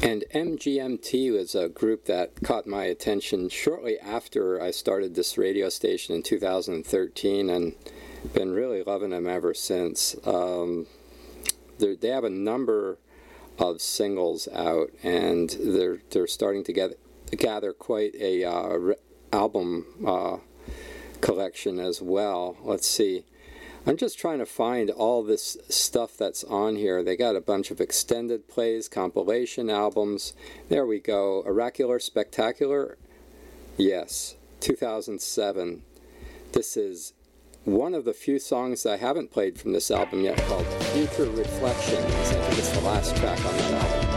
And MGMT was a group that caught my attention shortly after I started this radio station in 2013, and been really loving them ever since. They have a number of singles out, and they're starting to gather quite a album collection as well. Let's see. I'm just trying to find all this stuff that's on here. They got a bunch of extended plays, compilation albums. There we go. Oracular Spectacular. Yes, 2007. This is one of the few songs I haven't played from this album yet, called Future Reflections. I think it's the last track on that album.